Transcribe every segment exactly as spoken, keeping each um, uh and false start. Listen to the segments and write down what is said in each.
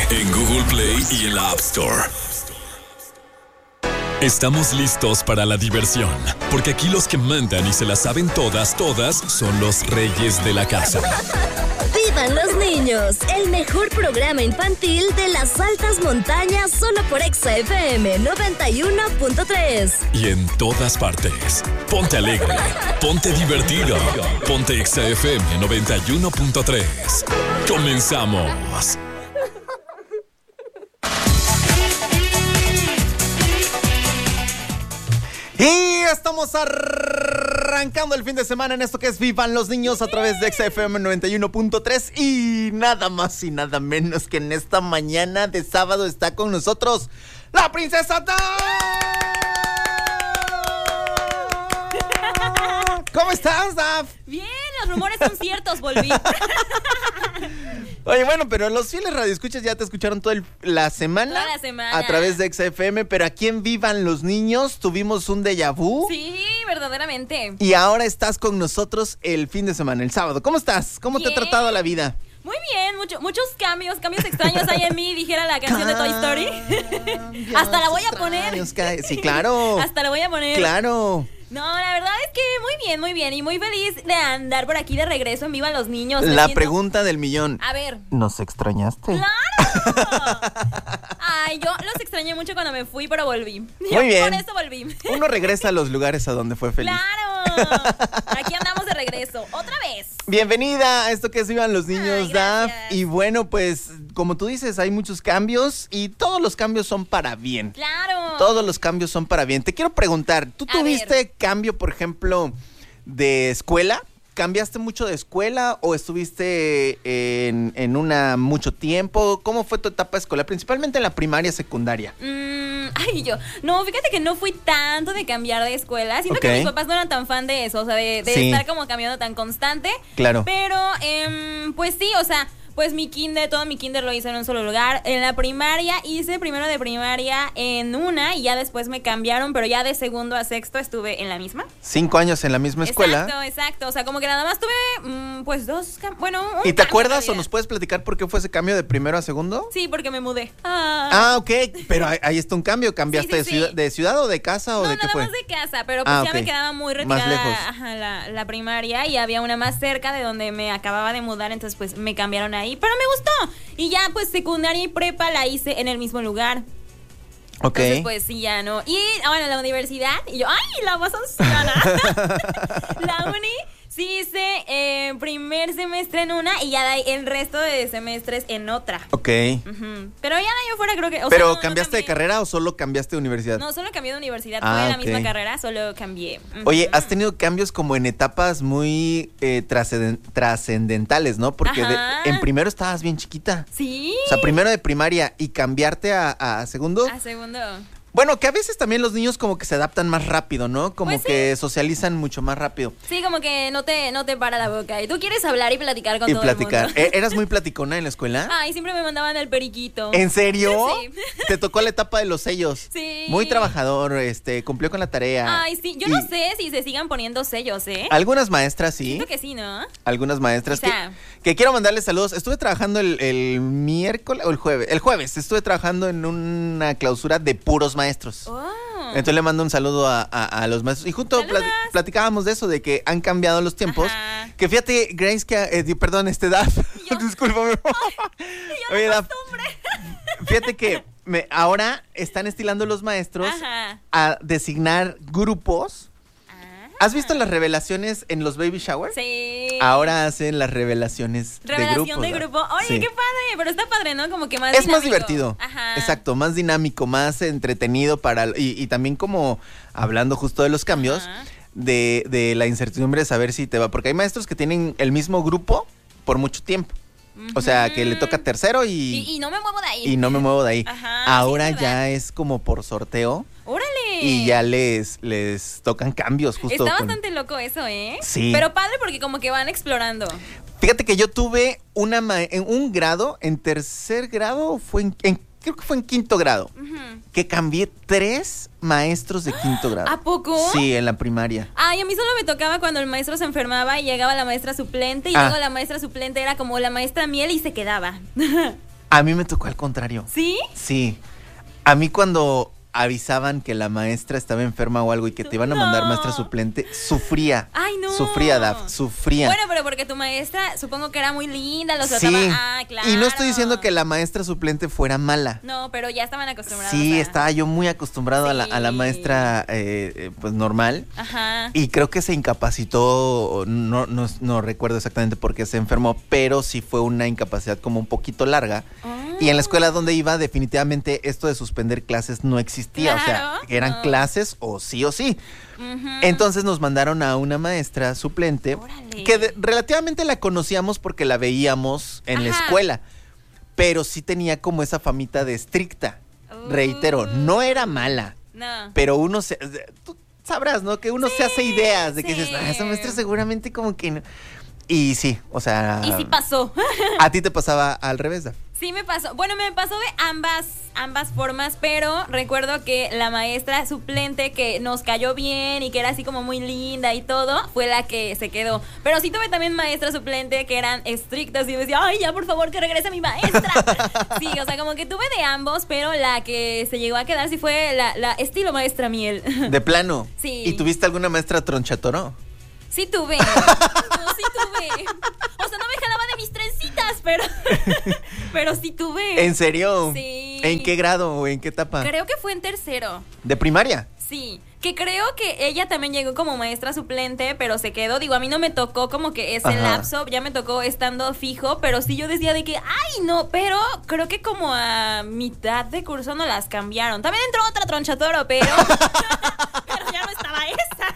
en Google Play y en la App Store. Estamos listos para la diversión, porque aquí los que mandan y se la saben todas, todas, son los reyes de la casa. ¡Vivan los niños! El mejor programa infantil de las altas montañas, solo por Exa F M noventa y uno punto tres. Y en todas partes. Ponte alegre, ponte divertido, ponte Exa F M noventa y uno punto tres. ¡Comenzamos! Y estamos arrancando el fin de semana en esto que es Vivan los Niños a través de Exa F M noventa y uno punto tres. Y nada más y nada menos que en esta mañana de sábado está con nosotros la princesa Daf. ¿Cómo estás, Daf? Bien, los rumores son ciertos, volví. Oye, bueno, pero los fieles radioescuchas ya te escucharon toda el- la semana. Toda la semana. A través de Exa F M, pero aquí en Vivan los Niños tuvimos un déjà vu. Sí, verdaderamente. Y ahora estás con nosotros el fin de semana, el sábado. ¿Cómo estás? ¿Cómo te ha Bien. tratado la vida? Muy bien, mucho, muchos cambios, cambios extraños hay en mí, dijera la canción de Toy Story. Hasta la voy a poner. Extraños que- Sí, claro. Hasta la voy a poner. Claro. No, la verdad es que muy bien, muy bien. Y muy feliz de andar por aquí de regreso en Viva los Niños. Me La siento- pregunta del millón. A ver. ¿Nos extrañaste? ¡Claro! Ay, yo los extrañé mucho cuando me fui, pero volví. Muy bien. Por eso volví. Uno regresa a los lugares a donde fue feliz. ¡Claro! Aquí andamos de regreso. Otra vez. Bienvenida a esto que es Vivan los Niños, Ay, Daf. gracias. Y bueno, pues, como tú dices, hay muchos cambios y todos los cambios son para bien. ¡Claro! Todos los cambios son para bien. Te quiero preguntar, ¿tú A tuviste ver. cambio, por ejemplo, de escuela? ¿Cambiaste mucho de escuela o estuviste en, en una mucho tiempo? ¿Cómo fue tu etapa escolar? Principalmente en la primaria, secundaria. Mm, ay, yo. No, fíjate que no fui tanto de cambiar de escuela. Siento Ok. que mis papás no eran tan fan de eso, o sea, de, de Sí. estar como cambiando tan constante. Claro. Pero, em, pues sí, o sea, pues mi kinder, todo mi kinder lo hice en un solo lugar. En la primaria hice primero de primaria en una y ya después me cambiaron, pero ya de segundo a sexto estuve en la misma. Cinco años en la misma escuela. Exacto, exacto. O sea, como que nada más tuve, mm, pues dos, cam- bueno, un ¿Y te cambio acuerdas en o realidad. nos puedes platicar por qué fue ese cambio de primero a segundo? Sí, porque me mudé. Ah. Ah, ok, pero ahí, ahí está un cambio. ¿Cambiaste Sí, sí, de, ciudad, sí. de ciudad o de casa o No, de qué nada fue? más de casa, pero pues Ah, ya ok. me quedaba muy Más retirada lejos. ajá, la, la primaria y había una más cerca de donde me acababa de mudar, entonces pues me cambiaron ahí, pero me gustó. Y ya pues secundaria y prepa la hice en el mismo lugar. Ok. Entonces pues sí, ya no. Y ah, bueno, la universidad, y yo, ¡ay, la más anciana! La uni, sí hice eh, primer semestre en una y ya de ahí el resto de semestres en otra. Ok. Ujú. Pero ya de ahí fuera creo que... o sea, ¿Pero no- no cambiaste de cambié. carrera o solo cambiaste de universidad? No, solo cambié de universidad, Ah, fue la ok. misma carrera, solo cambié. Oye, Ujú. has tenido cambios como en etapas muy eh, trascenden- trascendentales, ¿no? Porque de- Ajá. en primero estabas bien chiquita. Sí. O sea, primero de primaria y cambiarte a, a segundo. A segundo. Bueno, que a veces también los niños como que se adaptan más rápido, ¿no? Como Pues sí. que socializan mucho más rápido. Sí, como que no te, no te para la boca. Y tú quieres hablar y platicar con Y todo platicar. el mundo. ¿E- ¿Eras muy platicona en la escuela? Ay, siempre me mandaban el periquito. ¿En serio? Sí. Te tocó la etapa de los sellos. Sí. Muy trabajador, este, cumplió con la tarea. Ay, sí. Yo Y no sé si se sigan poniendo sellos, ¿eh? Algunas maestras sí. Siento que sí, ¿no? Algunas maestras Quizá. que, que quiero mandarles saludos. Estuve trabajando el, el miércoles o el jueves. El jueves estuve trabajando en una clausura de puros maestros. Oh. Entonces le mando un saludo a, a- a los maestros. Y justo Saludos. plati- platicábamos de eso, de que han cambiado los tiempos. Ajá. Que fíjate, Grace, que, eh, di- perdón, este Daf. Yo- Discúlpame. Yo Oye, de Daf, costumbre. fíjate que me, ahora están estilando los maestros Ajá. a designar grupos. ¿Has visto las revelaciones en los baby showers? Sí. Ahora hacen las revelaciones Revelación de de grupo. grupo. Oye, Sí. qué padre, pero está padre, ¿no? Como que más Es más dinámico. divertido. Ajá. Exacto, más dinámico, más entretenido para y, y también como hablando justo de los cambios, Ajá. de, de la incertidumbre de saber si te va, porque hay maestros que tienen el mismo grupo por mucho tiempo. O sea, que le toca tercero y, Y, y no me muevo de ahí. y no me muevo de ahí. Ajá, Ahora sí, ¿verdad? ya es como por sorteo ¡Órale! y ya les, les tocan cambios justo. Está con- bastante loco eso, ¿eh? Sí. Pero padre porque como que van explorando. Fíjate que yo tuve una ma- en un grado, en tercer grado, fue en, en- creo que fue en quinto grado, Ujú. que cambié tres maestros de quinto grado. ¿A poco? Sí, en la primaria. Ay, a mí solo me tocaba cuando el maestro se enfermaba y llegaba la maestra suplente y Ah. luego la maestra suplente era como la maestra miel y se quedaba. A mí me tocó al contrario. ¿Sí? Sí. A mí cuando avisaban que la maestra estaba enferma o algo y que te iban a mandar No. maestra suplente, sufría. Ay, no. Sufría, Daf, sufría. Bueno, pero porque tu maestra supongo que era muy linda, los Sí. trataba. Ah, claro. Y no estoy diciendo que la maestra suplente fuera mala. No, pero ya estaban acostumbrados. Sí, a... estaba yo muy acostumbrado a, la, a la Sí. maestra eh, eh, pues normal. Ajá. Y creo que se incapacitó, no, no, no recuerdo exactamente por qué se enfermó, pero sí fue una incapacidad como un poquito larga. Oh. Y en la escuela donde iba, definitivamente esto de suspender clases no existía. Claro, o sea, eran no. clases o sí o sí. Ujú. Entonces nos mandaron a una maestra suplente Órale. que de- relativamente la conocíamos porque la veíamos en la Ajá. escuela, pero sí tenía como esa famita de estricta. Uh. Reitero, no era mala, No. pero uno se... Tú sabrás, ¿no? Que uno se hace ideas de que sí. dices, ah, esa maestra seguramente como que... no". Y sí, o sea... Y sí pasó. A ti te pasaba al revés, Daf. Sí me pasó. Bueno, me pasó de ambas ambas formas, pero recuerdo que la maestra suplente que nos cayó bien y que era así como muy linda y todo, fue la que se quedó. Pero sí tuve también maestras suplente que eran estrictas y yo decía, ay, ya por favor que regrese mi maestra. Sí, o sea, como que tuve de ambos, pero la que se llegó a quedar sí fue la, la estilo maestra miel. De plano. Sí. ¿Y tuviste alguna maestra tronchatoro? Sí tuve. No, sí tuve. O sea, no me jalaba de mis trencitas, pero pero sí tuve. ¿En serio? Sí. ¿En qué grado o en qué etapa? Creo que fue en tercero. ¿De primaria? Sí, que creo que ella también llegó como maestra suplente, pero se quedó. Digo, a mí no me tocó como que ese Ajá. lapso, ya me tocó estando fijo, pero sí yo decía de que, ay, no, pero creo que como a mitad de curso no las cambiaron. También entró otra tronchatoro, pero, pero ya no estaba esa.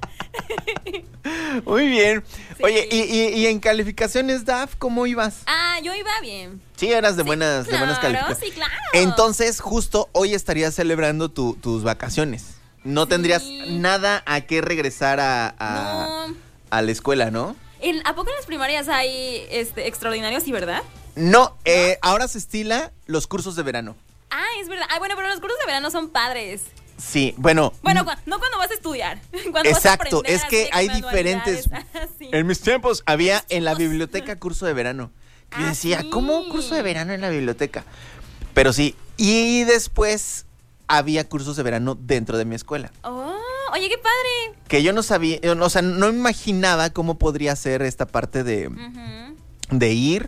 Muy bien. Sí. Oye, ¿y, y, y en calificaciones, Daf, cómo ibas? Ah, yo iba bien. Sí, eras de Sí, buenas, de buenas claro, calificaciones. sí, claro. Entonces, justo hoy estarías celebrando tu- tus vacaciones. No Sí. tendrías nada a qué regresar a, a, No. a la escuela, ¿no? En- ¿A poco en las primarias hay este, extraordinarios, sí, verdad? No, eh, ahora se estila los cursos de verano. Ah, es verdad. Ah, bueno, pero los cursos de verano son padres. Sí, bueno. Bueno, mm, cu- no cuando vas a estudiar. Cuando exacto, vas a aprender es así que de hay manualidades. diferentes. Ah, sí. En mis tiempos había en la tiempos. biblioteca curso de verano. Que yo Ah, decía, sí. ¿cómo curso de verano en la biblioteca? Pero sí, y después había cursos de verano dentro de mi escuela. Oh, oye, qué padre. Que yo no sabía, yo no- o sea, no imaginaba cómo podría ser esta parte de, Ujú. de ir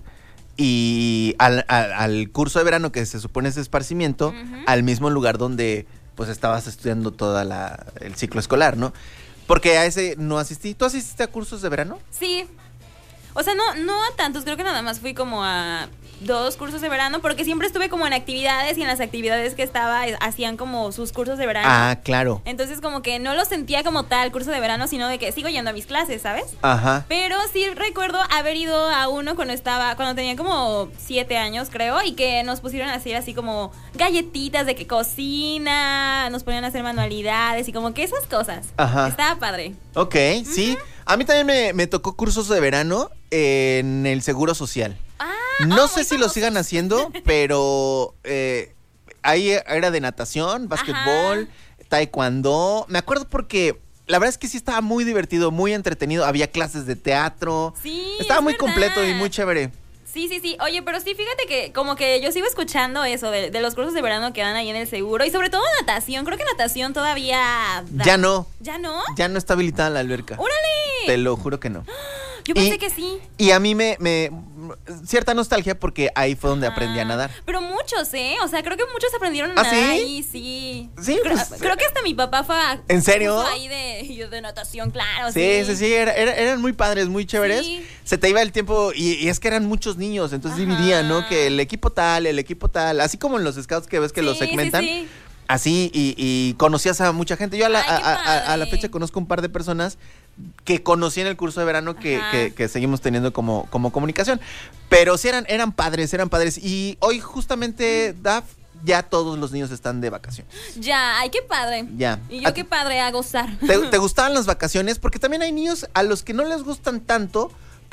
y al, al- al curso de verano que se supone es esparcimiento, Ujú. al mismo lugar donde pues estabas estudiando todo el ciclo escolar, ¿no? Porque a ese no asistí. ¿Tú asististe a cursos de verano? Sí. O sea, no, no a tantos, creo que nada más fui como a dos cursos de verano, porque siempre estuve como en actividades y en las actividades que estaba eh, hacían como sus cursos de verano. Ah, claro. Entonces como que no lo sentía como tal curso de verano, sino de que sigo yendo a mis clases, ¿sabes? Ajá. Pero sí recuerdo haber ido a uno cuando estaba, cuando tenía como siete años, creo, y que nos pusieron a hacer así como galletitas de que cocina, nos ponían a hacer manualidades y como que esas cosas. Ajá. Estaba padre. Ok, sí. A mí también me, me tocó cursos de verano en el Seguro Social. Ah, No ah, sé muy si lo famosos. sigan haciendo, pero eh, ahí era de natación, básquetbol, taekwondo. Me acuerdo porque la verdad es que sí estaba muy divertido, muy entretenido. Había clases de teatro. Sí, Estaba es muy verdad. completo y muy chévere. Sí, sí, sí. Oye, pero sí, fíjate que como que yo sigo escuchando eso de, de los cursos de verano que dan ahí en el seguro. Y sobre todo natación. Creo que natación todavía da. Ya no, ¿Ya no? ya no está habilitada la alberca. ¡Órale! Te lo juro que no. Yo pensé Y- que sí. Y a mí me, me cierta nostalgia porque ahí fue donde aprendí a Ah, nadar. Pero muchos, ¿eh? O sea, creo que muchos aprendieron a ¿Ah, nadar sí? ahí, sí. Sí, creo, pues, creo que hasta mi papá fue a... ¿En serio? puso ahí de, de natación, claro. Sí, sí, sí, era- era- eran muy padres, muy chéveres. Sí. Se te iba el tiempo y, y es que eran muchos niños, entonces Ajá. dividían, ¿no? Que el equipo tal, el equipo tal, así como en los scouts que ves que Sí, los sí, segmentan. sí. Así, y, y conocías a mucha gente. Yo a la, Ay, qué a- a- a la padre. fecha conozco un par de personas que conocí en el curso de verano que, Ajá. que- que seguimos teniendo como, como comunicación. Pero sí eran, eran padres, eran padres. Y hoy justamente, Daf, ya todos los niños están de vacaciones. Ya, ay, qué padre. Ya. Y yo ¿A- qué padre a gozar. ¿Te, te gustaban las vacaciones? Porque también hay niños a los que no les gustan tanto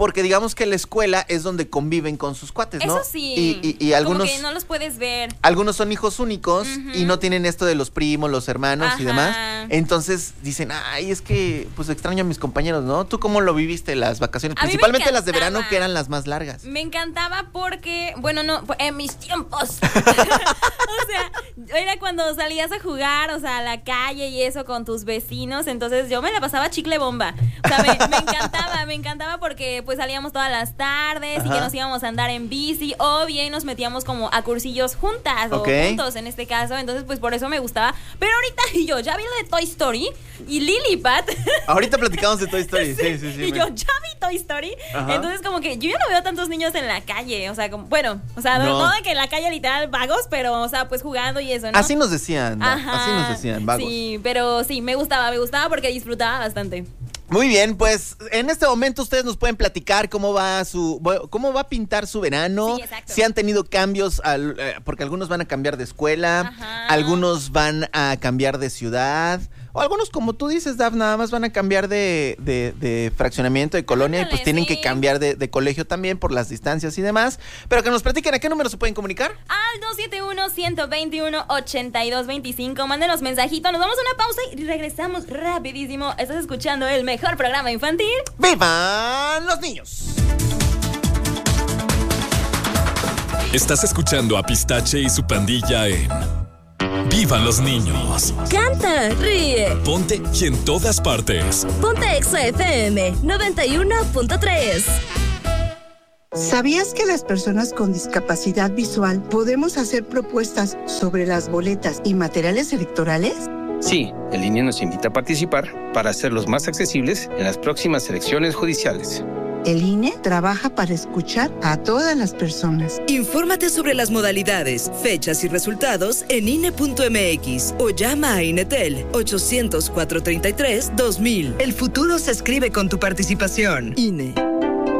porque digamos que la escuela es donde conviven con sus cuates, ¿no? Eso sí. Y, y, y algunos... Como que no los puedes ver. Algunos son hijos únicos Ujú. y no tienen esto de los primos, los hermanos Ajá. y demás. Entonces dicen, ay, es que pues extraño a mis compañeros, ¿no? ¿Tú cómo lo viviste las vacaciones? A mí me Principalmente las de encantaba. verano, que eran las más largas. Me encantaba porque, bueno, no, en mis tiempos. O sea, era cuando salías a jugar, o sea, a la calle y eso con tus vecinos. Entonces yo me la pasaba chicle bomba. O sea, me, me encantaba, me encantaba porque pues salíamos todas las tardes. Ajá. Y que nos íbamos a andar en bici o bien nos metíamos como a cursillos juntas okay. o juntos en este caso. Entonces pues por eso me gustaba. Pero ahorita y yo ya vi lo de Toy Story y Lilipat. Ahorita platicamos de Toy Story. Sí, sí, sí. sí y me... yo ya vi Toy Story. Ajá. Entonces como que yo ya no veo tantos niños en la calle. O sea, como, bueno, o sea, no. no de que en la calle literal vagos, pero o sea, pues jugando y eso, ¿no? Así nos decían, Ajá. así nos decían, vagos. Sí, pero sí, me gustaba, me gustaba porque disfrutaba bastante. Muy bien, pues en este momento ustedes nos pueden platicar cómo va su cómo va a pintar su verano, sí, exacto. Si han tenido cambios, al, eh, porque algunos van a cambiar de escuela, Ajá. algunos van a cambiar de ciudad, o algunos, como tú dices, Daf, nada más van a cambiar de, de, de fraccionamiento, de colonia, Ándale, y pues tienen sí. que cambiar de, de colegio también por las distancias y demás. Pero que nos platiquen, ¿a qué número se pueden comunicar? Al dos siete uno, uno dos uno, ocho dos dos cinco. Mándenos mensajito, nos vamos a una pausa y regresamos rapidísimo. Estás escuchando el mejor programa infantil. ¡Vivan los niños! Estás escuchando a Pistache y su pandilla en ¡Vivan los niños! Canta, ríe. Ponte y en todas partes. Ponte Exa F M noventa y uno punto tres. ¿Sabías que las personas con discapacidad visual podemos hacer propuestas sobre las boletas y materiales electorales? Sí, el I N E nos invita a participar para hacerlos más accesibles en las próximas elecciones judiciales. El I N E trabaja para escuchar a todas las personas. Infórmate sobre las modalidades, fechas y resultados en I N E punto M X o llama a INETEL ochocientos, cuatrocientos treinta y tres, dos mil. El futuro se escribe con tu participación. I N E.